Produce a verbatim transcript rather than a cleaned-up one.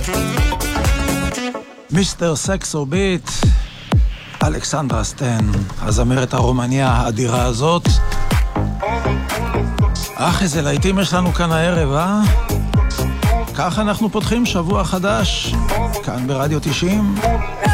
מיסטר סקסו ביט, אלכסנדרה סטן, הזמרת הרומניה האדירה הזאת. אך איזה להיטים יש לנו כאן הערב, אה? כך אנחנו פותחים שבוע חדש, כאן ברדיו תשעים.